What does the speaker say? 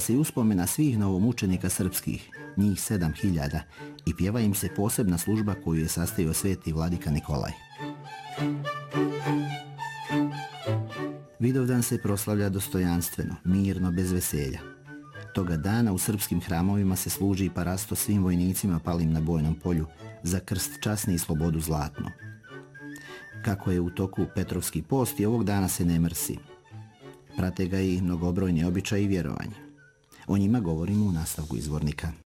se i uspomena svih novomučenika srpskih, njih 7000, i pjeva im se posebna služba koju je sastavio sveti vladika Nikolaj. Vidovdan se proslavlja dostojanstveno, mirno, bez veselja. Toga dana u srpskim hramovima se služi parasto svim vojnicima palim na bojnom polju za krst časni i slobodu zlatnu. Kako je u toku Petrovski post i ovog dana se ne mrsi. Prate ga i mnogobrojni običaji i vjerovanje. O njima govorimo u nastavku izvornika.